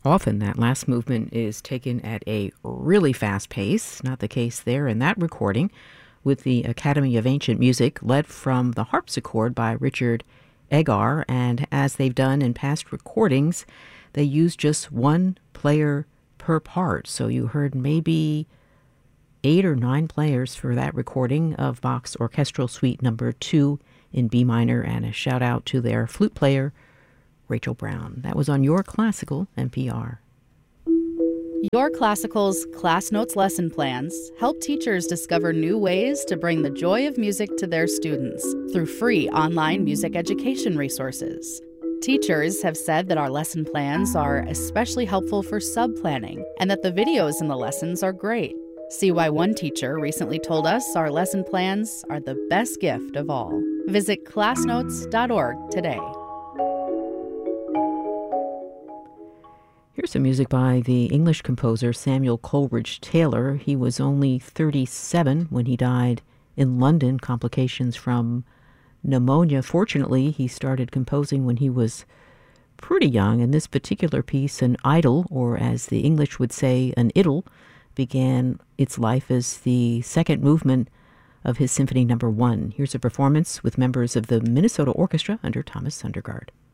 Often that last movement is taken at a really fast pace. Not the case there in that recording, with the Academy of Ancient Music led from the harpsichord by Richard Egar. And as they've done in past recordings, they use just one player per part. So you heard maybe 8 or 9 players for that recording of Bach's Orchestral Suite Number 2 in B minor, and a shout out to their flute player, Rachel Brown. That was on Your Classical NPR. Your Classical's Class Notes lesson plans help teachers discover new ways to bring the joy of music to their students through free online music education resources. Teachers have said that our lesson plans are especially helpful for sub-planning and that the videos in the lessons are great. See why one teacher recently told us our lesson plans are the best gift of all. Visit classnotes.org today. Here's some music by the English composer Samuel Coleridge Taylor. He was only 37 when he died in London, complications from pneumonia. Fortunately, he started composing when he was pretty young, and this particular piece, an idyll, or as the English would say, an idyll, began its life as the second movement of his Symphony No. 1. Here's a performance with members of the Minnesota Orchestra under Thomas Sundergaard.